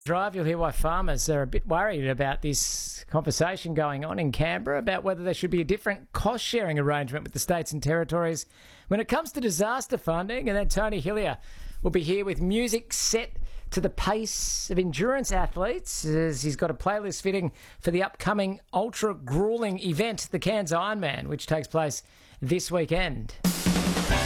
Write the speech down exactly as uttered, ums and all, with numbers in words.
Drive, you'll hear why farmers are a bit worried about this conversation going on in Canberra about whether there should be a different cost-sharing arrangement with the states and territories when it comes to disaster funding. And then Tony Hillier will be here with music set to the pace of endurance athletes, as he's got a playlist fitting for the upcoming ultra-gruelling event, the Cairns Ironman, which takes place this weekend.